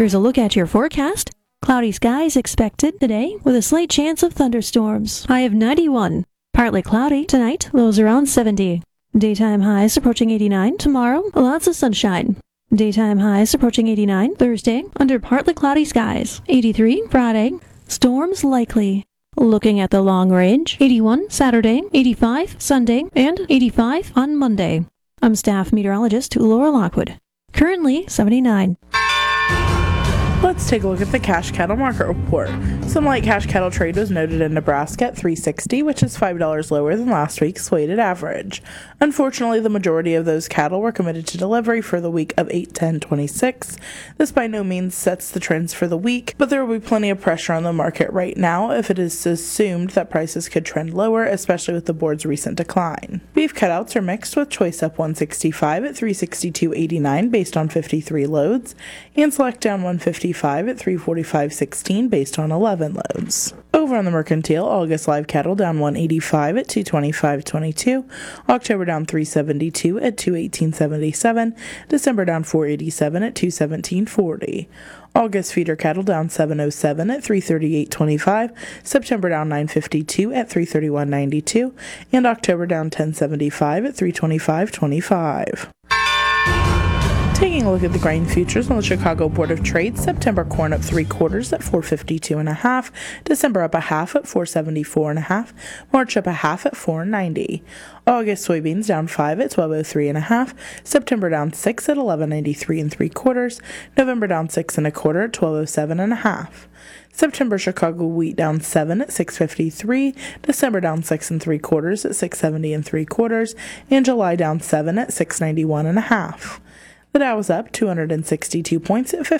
Here's a look at your forecast. Cloudy skies expected today with a slight chance of thunderstorms. High of 91. Partly cloudy tonight, lows around 70. Daytime highs approaching 89. Tomorrow, lots of sunshine. Daytime highs approaching 89. Thursday, under partly cloudy skies. 83. Friday, storms likely. Looking at the long range, 81 Saturday, 85 Sunday, and 85 on Monday. I'm staff meteorologist Laura Lockwood. Currently 79. Let's take a look at the cash cattle market report. Some light cash cattle trade was noted in Nebraska at $360, which is $5 lower than last week's weighted average. Unfortunately, the majority of those cattle were committed to delivery for the week of 8/10/26. This by no means sets the trends for the week, but there will be plenty of pressure on the market right now if it is assumed that prices could trend lower, especially with the board's recent decline. Beef cutouts are mixed, with choice up 165 at $362.89 based on 53 loads, and select down 155 at $345.16 based on 11 loads. Over on the mercantile, August live cattle down 185 at $225.22, October down 372 at $218.77, December down 487 at $217.40. August feeder cattle down 707 at $338.25, September down 952 at $331.92, and October down 1075 at $325.25. Taking a look at the grain futures on the Chicago Board of Trade, September corn up 3/4 at $452.50, December up 1/2 at $474.50, March up 1/2 at $490. August soybeans down 5 at $1203.50, September down 6 at $1193 3/4, November down 6 1/4 at $1207.50. September Chicago wheat down 7 at $653, December down 6 3/4 at $670 3/4, and July down 7 at $691.50. The Dow was up 262 points at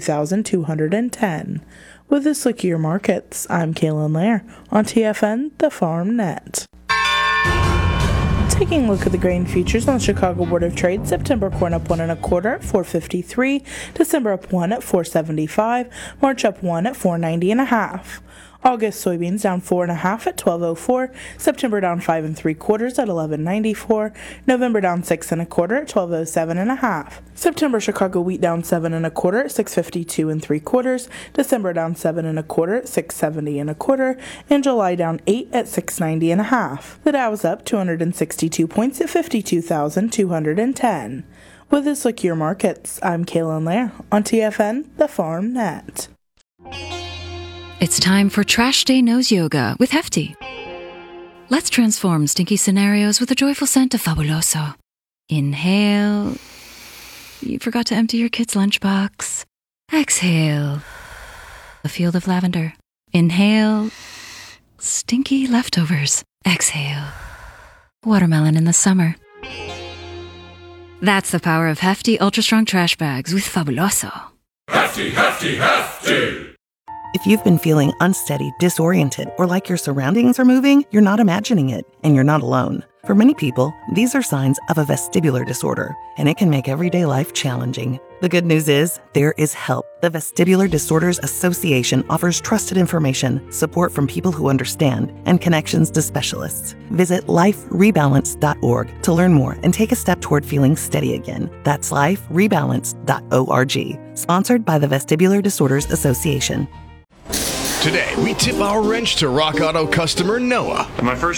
52,210. With this look at your markets, I'm Kaylin Lair on TFN, the Farm Net. Taking a look at the grain futures on the Chicago Board of Trade, September corn up 1 1/4 at $453, December up 1 at $475, March up 1 at $490.50. August soybeans down 4 1/2 at $1204, September down 5 3/4 at $1194, November down 6 1/4 at $1207.50. September Chicago wheat down 7 1/4 at $652 3/4, December down 7 1/4 at $670 1/4, and July down 8 at $690.50. The Dow was up 262 points at 52,210. With this look at your markets, I'm Kaylin Lair on TFN, the Farm Net. It's time for Trash Day Nose Yoga with Hefty. Let's transform stinky scenarios with a joyful scent of Fabuloso. Inhale. You forgot to empty your kid's lunchbox. Exhale. A field of lavender. Inhale. Stinky leftovers. Exhale. Watermelon in the summer. That's the power of Hefty Ultra Strong Trash Bags with Fabuloso. Hefty, Hefty, Hefty! If you've been feeling unsteady, disoriented, or like your surroundings are moving, you're not imagining it, and you're not alone. For many people, these are signs of a vestibular disorder, and it can make everyday life challenging. The good news is, there is help. The Vestibular Disorders Association offers trusted information, support from people who understand, and connections to specialists. Visit liferebalance.org to learn more and take a step toward feeling steady again. That's liferebalance.org. Sponsored by the Vestibular Disorders Association. Today, we tip our wrench to Rock Auto customer Noah. My first